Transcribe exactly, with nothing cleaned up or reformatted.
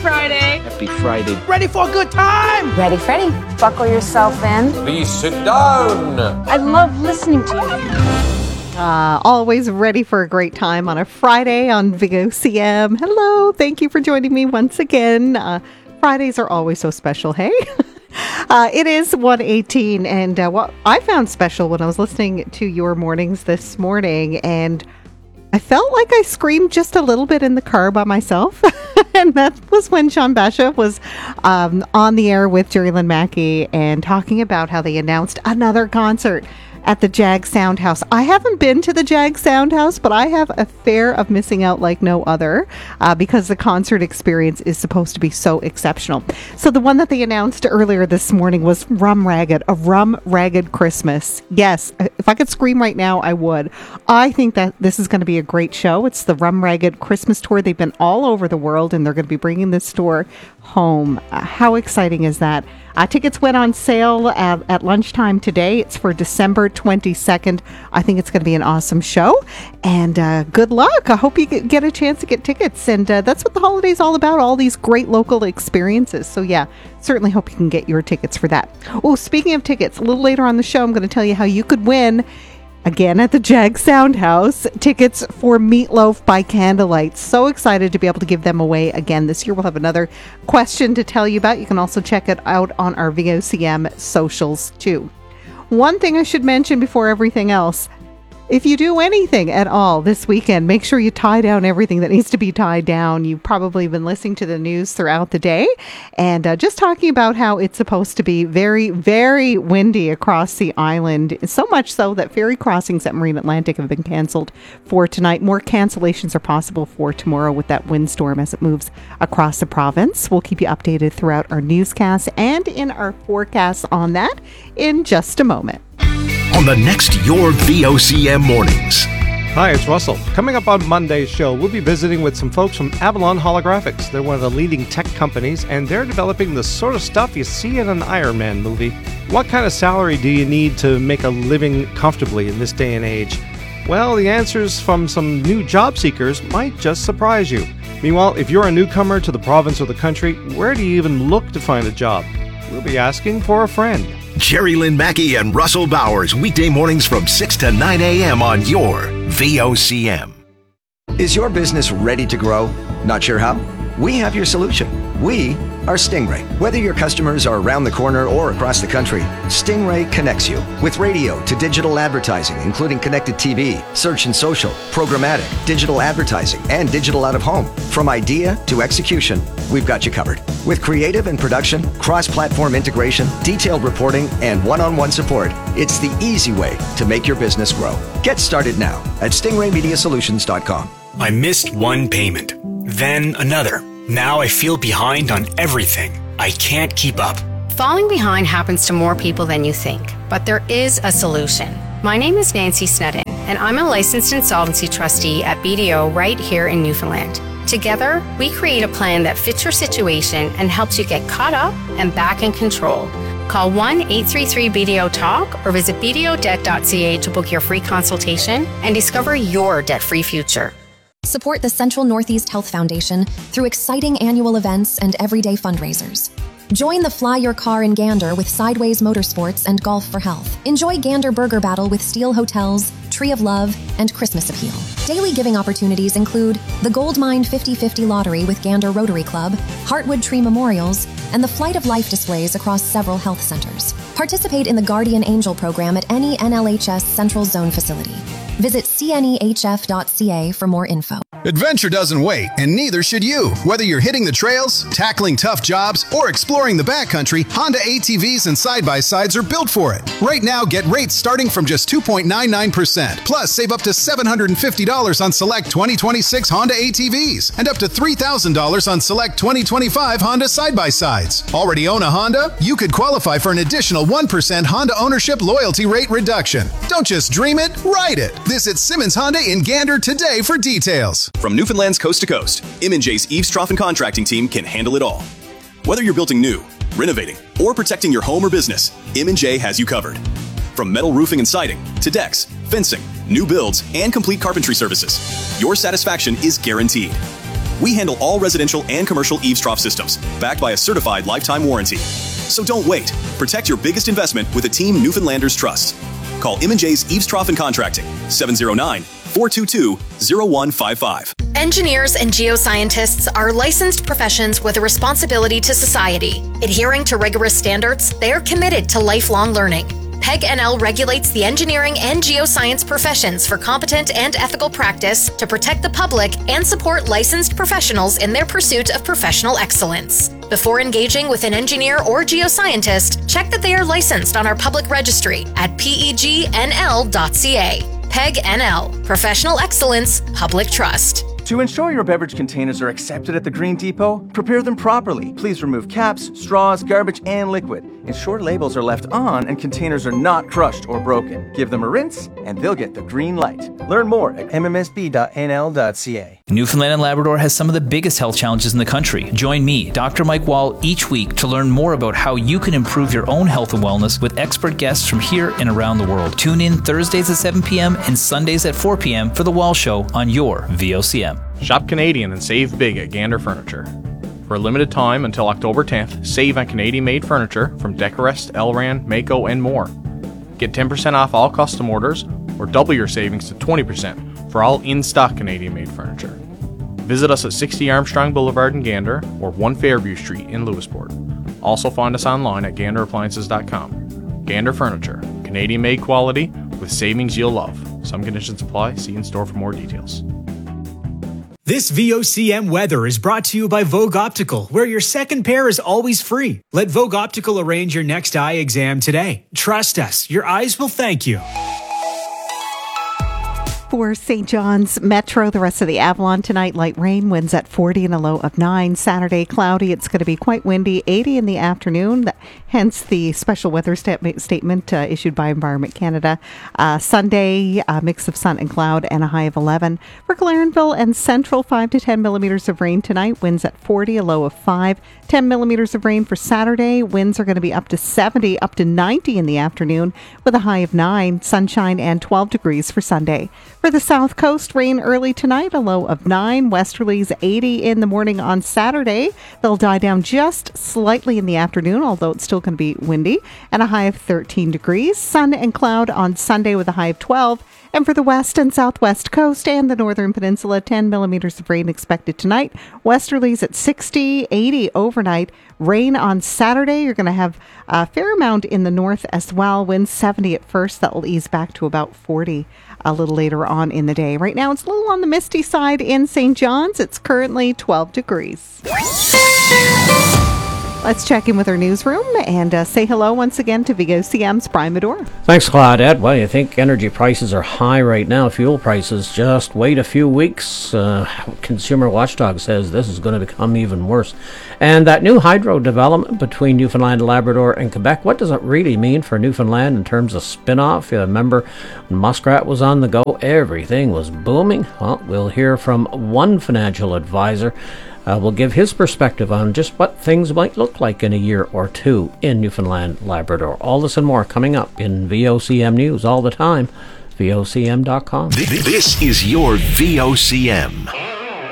Friday. Happy Friday. Ready for a good time? Ready, Freddy. Buckle yourself in. Please sit down. I love listening to you. Uh, always ready for a great time on a Friday on V O C M. Hello. Thank you for joining me once again. Uh, Fridays are always so special, hey? Uh, it is one eighteen, and uh, what I found special when I was listening to your mornings this morning, and I felt like I screamed just a little bit in the car by myself, and that was when Sean Basha was um, on the air with Jerry Lynn Mackey and talking about how they announced another concert at the Jag Soundhouse. I haven't been to the Jag Soundhouse, but I have a fear of missing out like no other uh, because the concert experience is supposed to be so exceptional. So the one that they announced earlier this morning was Rum Ragged, a Rum Ragged Christmas. Yes, if I could scream right now, I would. I think that this is going to be a great show. It's the Rum Ragged Christmas tour. They've been all over the world, and they're going to be bringing this tour home. Uh, how exciting is that? Uh, tickets went on sale at, at lunchtime today. It's for December twenty-second. I think it's going to be an awesome show. And uh, good luck. I hope you get, get a chance to get tickets. And uh, that's what the holiday's all about, all these great local experiences. So yeah, certainly hope you can get your tickets for that. Oh, speaking of tickets, a little later on the show, I'm going to tell you how you could win, again at the Jag Soundhouse, tickets for Meatloaf by Candlelight. So excited to be able to give them away again this year. We'll have another question to tell you about. You can also check it out on our V O C M socials too. One thing I should mention before everything else, if you do anything at all this weekend, make sure you tie down everything that needs to be tied down. You've probably been listening to the news throughout the day and uh, just talking about how it's supposed to be very, very windy across the island. So much so that ferry crossings at Marine Atlantic have been canceled for tonight. More cancellations are possible for tomorrow with that windstorm as it moves across the province. We'll keep you updated throughout our newscasts and in our forecasts on that in just a moment. On the next Your V O C M Mornings. Hi, it's Russell. Coming up on Monday's show, we'll be visiting with some folks from Avalon Holographics. They're one of the leading tech companies, and they're developing the sort of stuff you see in an Iron Man movie. What kind of salary do you need to make a living comfortably in this day and age? Well, the answers from some new job seekers might just surprise you. Meanwhile, if you're a newcomer to the province or the country, where do you even look to find a job? We'll be asking for a friend. Jerry Lynn Mackey and Russell Bowers, weekday mornings from six to nine a.m. on your V O C M. Is your business ready to grow? Not sure how? We have your solution. We are Stingray. Whether your customers are around the corner or across the country, Stingray connects you with radio to digital advertising, including connected T V, search and social, programmatic, digital advertising, and digital out of home. From idea to execution, we've got you covered. With creative and production, cross-platform integration, detailed reporting, and one-on-one support, it's the easy way to make your business grow. Get started now at stingray media solutions dot com. I missed one payment, then another. Now I feel behind on everything. I can't keep up. Falling behind happens to more people than you think, but there is a solution. My name is Nancy Snedden, and I'm a licensed insolvency trustee at B D O right here in Newfoundland. Together, we create a plan that fits your situation and helps you get caught up and back in control. Call one eight three three B D O TALK or visit b d o debt dot c a to book your free consultation and discover your debt-free future. Support the Central Northeast Health Foundation through exciting annual events and everyday fundraisers. Join the Fly Your Car in Gander with Sideways Motorsports and Golf for Health. Enjoy Gander Burger Battle with Steel Hotels, Tree of Love, and Christmas Appeal. Daily giving opportunities include the Gold Mine fifty fifty Lottery with Gander Rotary Club, Heartwood Tree Memorials, and the Flight of Life displays across several health centers. Participate in the Guardian Angel program at any N L H S Central Zone facility. Visit c n e h f dot c a for more info. Adventure doesn't wait, and neither should you. Whether you're hitting the trails, tackling tough jobs, or exploring the backcountry, Honda A T Vs and side-by-sides are built for it. Right now, get rates starting from just two point nine nine percent. Plus, save up to seven hundred fifty dollars on select twenty twenty-six Honda A T Vs and up to three thousand dollars on select twenty twenty-five Honda side-by-sides. Already own a Honda? You could qualify for an additional one percent Honda ownership loyalty rate reduction. Don't just dream it, ride it. Visit Simmons Honda in Gander today for details. From Newfoundland's coast to coast, M and J's Eaves Trough Contracting team can handle it all. Whether you're building new, renovating, or protecting your home or business, M and J has you covered. From metal roofing and siding to decks, fencing, new builds, and complete carpentry services, your satisfaction is guaranteed. We handle all residential and commercial eaves trough systems, backed by a certified lifetime warranty. So don't wait. Protect your biggest investment with a team Newfoundlanders trust. Call M and J's Eaves Trough and Contracting, seven oh nine, four two two, oh one five five. Engineers and geoscientists are licensed professions with a responsibility to society. Adhering to rigorous standards, they are committed to lifelong learning. P E G N L regulates the engineering and geoscience professions for competent and ethical practice to protect the public and support licensed professionals in their pursuit of professional excellence. Before engaging with an engineer or geoscientist, check that they are licensed on our public registry at P E G N L dot C A. P E G N L, Professional Excellence, Public Trust. To ensure your beverage containers are accepted at the Green Depot, prepare them properly. Please remove caps, straws, garbage, and liquid. Ensure labels are left on and containers are not crushed or broken. Give them a rinse, and they'll get the green light. Learn more at M M S B dot N L dot C A. Newfoundland and Labrador has some of the biggest health challenges in the country. Join me, Doctor Mike Wall, each week to learn more about how you can improve your own health and wellness with expert guests from here and around the world. Tune in Thursdays at seven p.m. and Sundays at four p.m. for The Wall Show on your V O C M. Shop Canadian and save big at Gander Furniture. For a limited time until October tenth, save on Canadian-made furniture from Decorest, Elran, Mako, and more. Get ten percent off all custom orders or double your savings to twenty percent for all in-stock Canadian-made furniture. Visit us at sixty Armstrong Boulevard in Gander or one Fairview Street in Lewisport. Also find us online at gander appliances dot com. Gander Furniture, Canadian-made quality with savings you'll love. Some conditions apply. See in store for more details. This V O C M weather is brought to you by Vogue Optical, where your second pair is always free. Let Vogue Optical arrange your next eye exam today. Trust us, your eyes will thank you. For Saint John's Metro, the rest of the Avalon tonight, light rain, winds at forty and a low of nine. Saturday, cloudy. It's going to be quite windy, eighty in the afternoon, hence the special weather sta- statement uh, issued by Environment Canada. Uh, Sunday, a mix of sun and cloud and a high of eleven. For Clarenville and Central, five to ten millimeters of rain tonight, winds at forty, a low of five. ten millimeters of rain for Saturday. Winds are going to be up to seventy, up to ninety in the afternoon with a high of nine. Sunshine and twelve degrees for Sunday. For the South Coast, rain early tonight, a low of nine. Westerlies eighty in the morning on Saturday. They'll die down just slightly in the afternoon, although it's still going to be windy, and a high of thirteen degrees. Sun and cloud on Sunday with a high of twelve. And for the west and southwest coast and the northern peninsula, ten millimeters of rain expected tonight. Westerlies at sixty, eighty overnight. Rain on Saturday. You're going to have a fair amount in the north as well. Winds seventy at first. That will ease back to about forty a little later on in the day. Right now, it's a little on the misty side in Saint John's. It's currently twelve degrees. Let's check in with our newsroom and uh, say hello once again to V O C M's Brian Medora. Thanks, Claudette. Well, you think energy prices are high right now. Fuel prices, just wait a few weeks. Uh, Consumer Watchdog says this is going to become even worse. And that new hydro development between Newfoundland, Labrador, and Quebec, what does it really mean for Newfoundland in terms of spin-off? You remember when Muskrat was on the go, everything was booming. Well, we'll hear from one financial advisor. Uh, will give his perspective on just what things might look like in a year or two in Newfoundland, Labrador. All this and more coming up in V O C M News all the time. V O C M dot com. This is your V O C M.